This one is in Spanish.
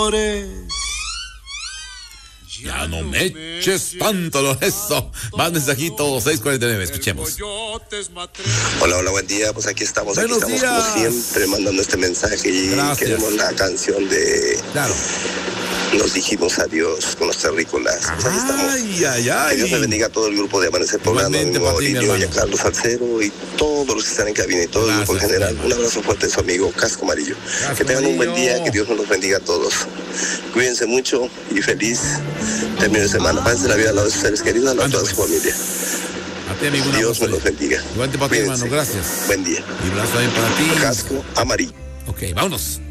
Ya no me eches tanto eso. Más mensajitos, 6:49, escuchemos. Hola, buen día. Pues aquí estamos Buenos como días. siempre mandando este mensaje y Gracias. queremos la canción de Claro. Nos dijimos adiós con los terrícolas. Pues aquí estamos. Que Dios me bendiga a todo el grupo de Amanecer Poblano, Igualmente, a para ti, mi Mauricio y a hermano. Carlos Salcero y todos los que están en cabina y todo el grupo en Gracias, general. mi Un hermano. abrazo fuerte de su amigo Casco Amarillo. Casco Que tengan un buen Amarillo. día, que Dios nos bendiga a todos. Cuídense mucho y feliz término de semana. Pásense la vida al lado de sus seres queridos, al lado de toda su familia. A ti, amigo, un Dios abrazo. me los bendiga. Igualmente para ti, Cuídense. hermano, gracias. Buen día. Y un abrazo también para ti. Casco Amarillo. Ok, vámonos.